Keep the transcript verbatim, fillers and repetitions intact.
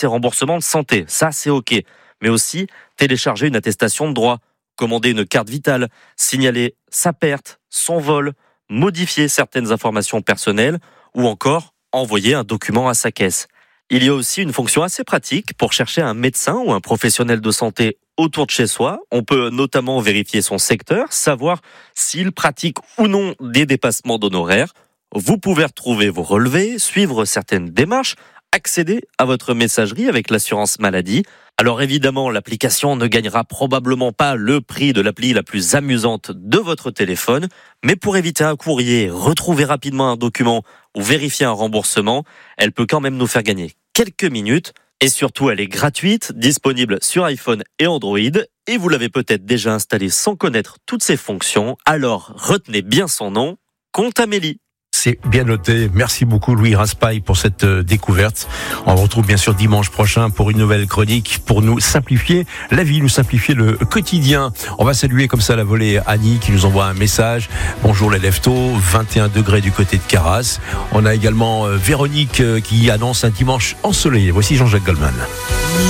ses remboursements de santé. Ça, c'est OK. Mais aussi télécharger une attestation de droit, commander une carte vitale, signaler sa perte, son vol, modifier certaines informations personnelles ou encore envoyer un document à sa caisse. Il y a aussi une fonction assez pratique pour chercher un médecin ou un professionnel de santé autour de chez soi. On peut notamment vérifier son secteur, savoir s'il pratique ou non des dépassements d'honoraires. Vous pouvez retrouver vos relevés, suivre certaines démarches, accéder à votre messagerie avec l'assurance maladie. Alors évidemment, l'application ne gagnera probablement pas le prix de l'appli la plus amusante de votre téléphone, mais pour éviter un courrier, retrouver rapidement un document ou vérifier un remboursement, elle peut quand même nous faire gagner quelques minutes. Et surtout, elle est gratuite, disponible sur iPhone et Android. Et vous l'avez peut-être déjà installée sans connaître toutes ses fonctions. Alors, retenez bien son nom, Compte Amélie. C'est bien noté. Merci beaucoup Louis Raspail pour cette découverte. On vous retrouve bien sûr dimanche prochain pour une nouvelle chronique pour nous simplifier la vie, nous simplifier le quotidien. On va saluer comme ça la volée Annie qui nous envoie un message. Bonjour les leftos, vingt et un degrés du côté de Carras. On a également Véronique qui annonce un dimanche ensoleillé. Voici Jean-Jacques Goldman.